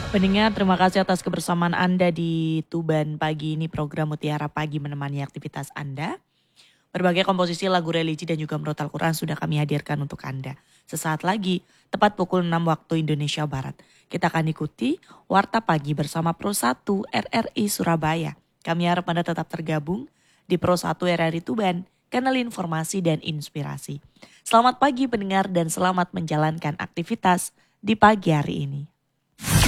Pendengar, terima kasih atas kebersamaan Anda di Tuban pagi ini, program Mutiara Pagi menemani aktivitas Anda. Berbagai komposisi lagu religi dan juga menurut Al-Quran sudah kami hadirkan untuk Anda. Sesaat lagi, tepat pukul 6 waktu Indonesia Barat. Kita akan ikuti Warta Pagi bersama Pro 1 RRI Surabaya. Kami harap Anda tetap tergabung di Pro 1 RRI Tuban, kanal informasi dan inspirasi. Selamat pagi pendengar dan selamat menjalankan aktivitas di pagi hari ini.